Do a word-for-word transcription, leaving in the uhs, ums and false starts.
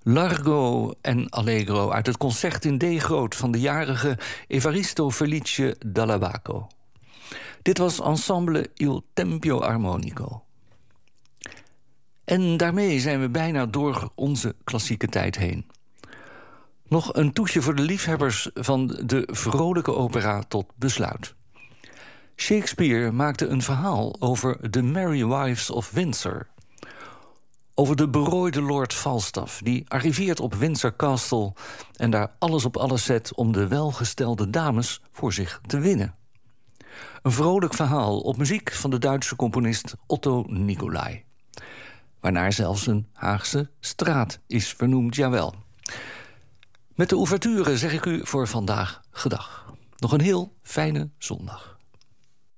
Largo en Allegro uit het concert in D groot van de jarige Evaristo Felice Dall'Abaco. Dit was ensemble Il Tempio Armonico. En daarmee zijn we bijna door onze klassieke tijd heen. Nog een toesje voor de liefhebbers van de vrolijke opera tot besluit. Shakespeare maakte een verhaal over de Merry Wives of Windsor. Over de berooide Lord Falstaff, die arriveert op Windsor Castle en daar alles op alles zet om de welgestelde dames voor zich te winnen. Een vrolijk verhaal op muziek van de Duitse componist Otto Nicolai. Waarnaar zelfs een Haagse straat is vernoemd, jawel. Met de ouverture zeg ik u voor vandaag gedag. Nog een heel fijne zondag.